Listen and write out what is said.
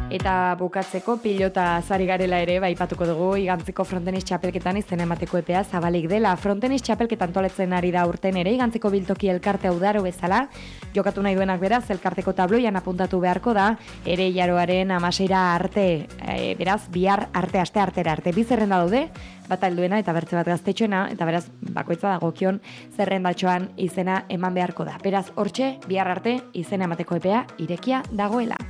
Eta bukatzeko pilota zari garela ere, baipatuko dugu, igantzeko frontenis txapelketan izena emateko epea zabalik dela. Frontenis txapelketan toletzen ari da urten ere, igantzeko biltoki elkarte udaro bezala, jokatu nahi duenak beraz, elkarteko tabloian apuntatu beharko da, ere jaroaren 16 arte, beraz, bihar arte, aste artera arte, bi zerrenda daude, bat alduena eta bertze bat gaztetxoena, eta beraz, bakoitza dagokion zerrendatxoan izena eman beharko da. Beraz, hortxe, bihar arte izena emateko epea irekia dagoela.